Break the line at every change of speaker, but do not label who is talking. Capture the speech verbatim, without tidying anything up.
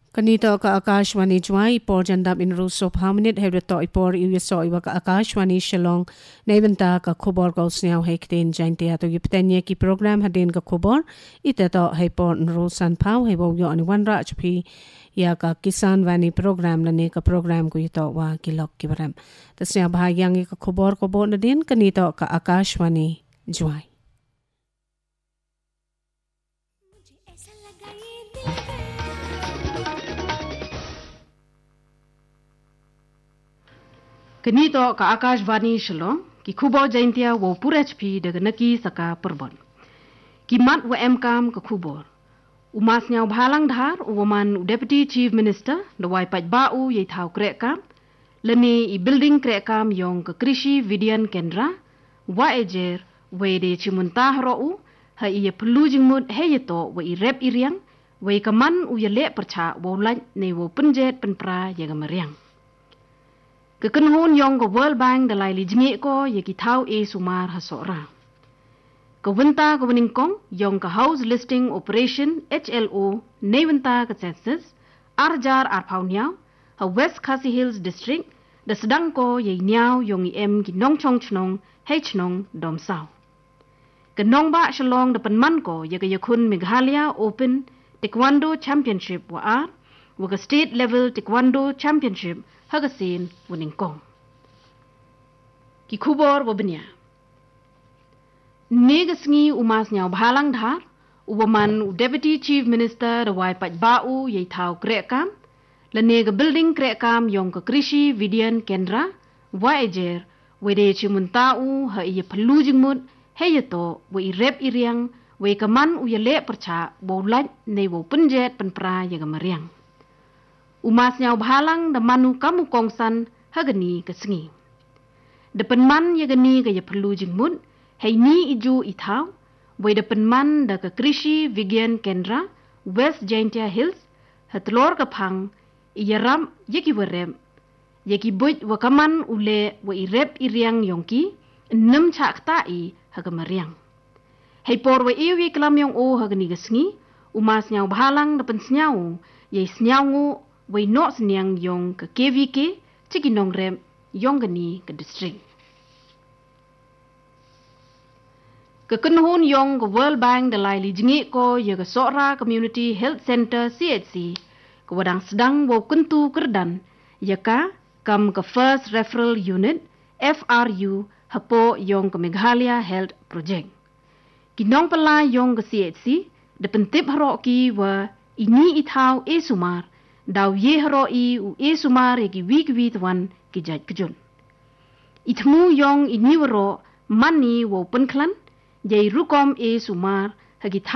Kanito ka Akashwani Jwai ipor jandap in Russo Permanent Hebreto ipor iwiso iwa ka Akashwani Shillong Neventa ka Kubor Gosniao Hektin Jaintia to Yiptenya ki program hadin ka Kubor iteto hepor Nrusan Pau hebo yo ani wan raj pi ya ka Kisan Vani program na ne ka program ko ito wa kilok kibaram. Tasya bahagyang ka Kubor ko bo na din kanito ka Akashwani Jwai.
Kanito ka Akashvani Shillong ki Kubo Jaintia wo Purech pi daga naki saka perbon. Ki mat wa emkam ka Kubor. Umas nyau bhalang dhar uwaman Deputy Chief Minister da wai paj bau ye thau krekam leni i building krekam yong ka Krishi Vidyan Kendra wa ejer we de chimunta ro u ha i perlu jingmut he yeto wa i rep iriang we kaman u ye le percha wo laj ne wo penjet penpra ye gamariang. Kekenhun yong ke World Bank dalai li jengik ko ye ki tau e sumar hasora. Kewenta keweningkong yong ke House Listing Operation H L O neventa ke census arjar arpaunyau ha West Khasi Hills District da sedang ko ye nyau yong i em ki nong chong chnong he chnong dom sao. Kenong ba shalong da penman ko ye ke yakun Meghalaya Open Taekwondo Championship wa ar wa ke State Level Taekwondo Championship Hagasin Wuningkong. Ki Kubor wabnya. Negasngi umas nyau bhalang dhar, uwaman Deputy Chief Minister rawai paj bau ye thau krekam, la nega building krekam yong ke Krishi Vidyan Kendra, wa ejer, wede chimuntau ha iya perlu jingmut, he yato, wa i rep iriang, wa kaman u ye le percha, wa ulaj ne wa penjet penpra ye gamariang. Umas nyau bhalang da manu kamu kongsan hagani kesengi. Depan man ya gani ga ya perlu jingmut, hei ni iju ithau, way depan man da ke Krishi Vidyan Kendra, West Jaintia Hills, hatlor kapang, iya ram yaki warem, yaki buj wakaman ule wa irep iriang yongki, enam chak ta'i hagamariang. Hei por wa iwi kelam yong o hagani kesengi, umas nyau bhalang depan senyau, yai senyau ngu, wei no senyang yong ke K V K ciki nong rem yong gani ke distrik. Ke kenhun yong ke World Bank dalai li jengik ko ye ke Sora Community Health Center C H C ke wadang sedang wo kentu kerdan ye ka kam ke First Referral Unit F R U hapo yong ke Meghalaya Health Project. Kinong pala yong ke C H C de pentip harok ki wa ini ithau e sumar daw ye haroi u e sumar ye ki wik wit wan ki jaj kejun. Itmu yong ini waro mani wo penklan, jay rukom e sumar hagi